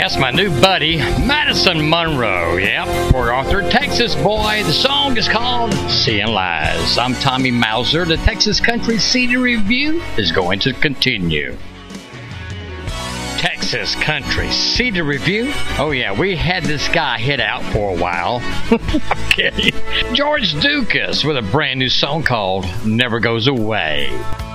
That's my new buddy, Madison Monroe. Yep, Port Arthur, Texas boy. The song is called Seeing Lies. I'm Tommy Mauser. The Texas Country CD Review is going to continue. Texas Country CD Review? Oh yeah, we had this guy hit out for a while. I'm kidding. George Dukas with a brand new song called Never Goes Away.